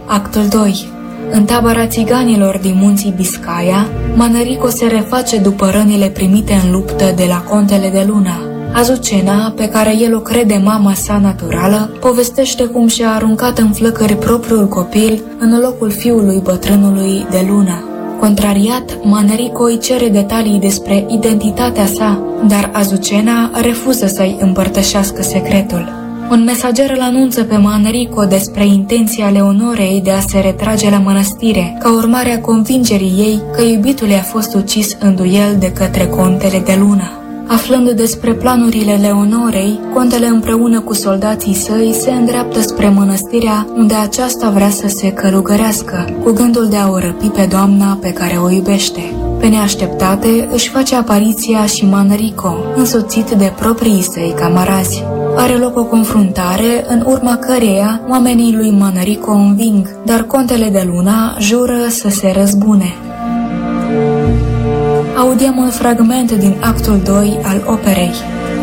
Actul 2. În tabăra țiganilor din munții Biscaya, Manrico se reface după rănile primite în luptă de la contele de Luna. Azucena, pe care el o crede mama sa naturală, povestește cum și-a aruncat în flăcări propriul copil în locul fiului bătrânului de Luna. Contrariat, Manrico îi cere detalii despre identitatea sa, dar Azucena refuză să-i împărtășească secretul. Un mesager îl anunță pe Manrico despre intenția Leonorei de a se retrage la mănăstire, ca urmare a convingerii ei că iubitul i-a fost ucis în duel de către contele de Luna. Aflând despre planurile Leonorei, contele împreună cu soldații săi se îndreaptă spre mănăstirea unde aceasta vrea să se călugărească, cu gândul de a o răpi pe doamna pe care o iubește. Pe neașteptate își face apariția și Manrico, însoțit de proprii săi camarazi. Are loc o confruntare în urma căreia oamenii lui Manrico înving, dar contele de Luna jură să se răzbune. Audiem un fragment din actul 2 al operei.